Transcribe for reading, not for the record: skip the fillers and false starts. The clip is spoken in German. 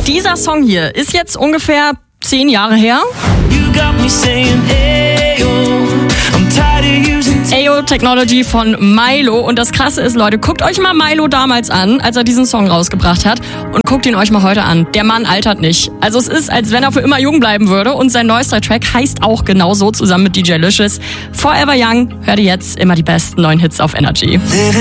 Dieser Song hier ist jetzt ungefähr 10 Jahre her. Ayo Technology von Milo. Und das Krasse ist, Leute, guckt euch mal Milo damals an, als er diesen Song rausgebracht hat. Und guckt ihn euch mal heute an. Der Mann altert nicht. Also es ist, als wenn er für immer jung bleiben würde. Und sein neuester Track heißt auch genau so, zusammen mit DJ Licious. Forever Young. Hört ihr jetzt immer die besten neuen Hits auf Energy.